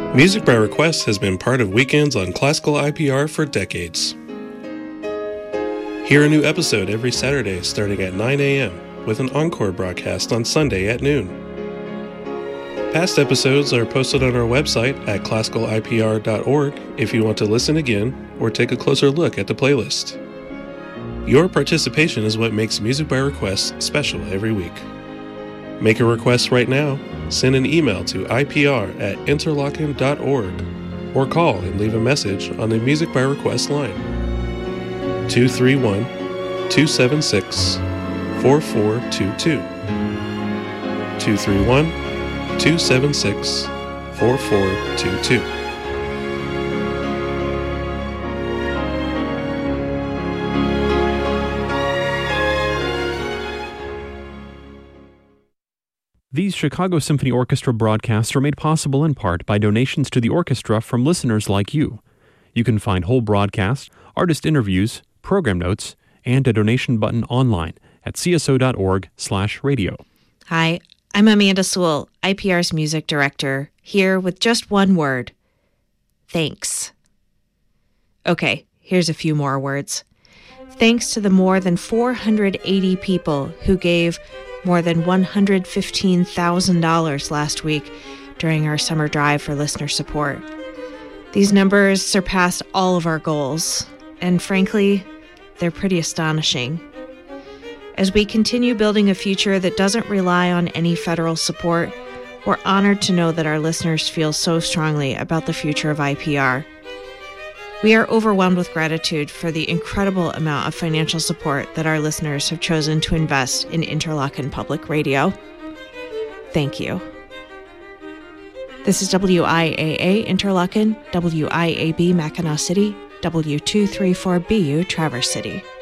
Music by Request has been part of weekends on Classical IPR for decades. Hear a new episode every Saturday starting at 9 a.m. with an encore broadcast on Sunday at noon. Past episodes are posted on our website at classicalipr.org if you want to listen again or take a closer look at the playlist. Your participation is what makes Music by Request special every week. Make a request right now, send an email to ipr@interlochen.org, or call and leave a message on the Music by Request line. 231-276-4422. 231-276-4422. These Chicago Symphony Orchestra broadcasts are made possible in part by donations to the orchestra from listeners like you. You can find whole broadcasts, artist interviews, program notes, and a donation button online at cso.org/radio. Hi, I'm Amanda Sewell, IPR's music director, here with just one word. Thanks. Okay, here's a few more words. Thanks to the more than 480 people who gave more than $115,000 last week during our summer drive for listener support. These numbers surpassed all of our goals, and frankly, they're pretty astonishing. As we continue building a future that doesn't rely on any federal support, we're honored to know that our listeners feel so strongly about the future of IPR. We are overwhelmed with gratitude for the incredible amount of financial support that our listeners have chosen to invest in Interlochen Public Radio. Thank you. This is WIAA Interlochen, WIAB Mackinac City, W234BU Traverse City.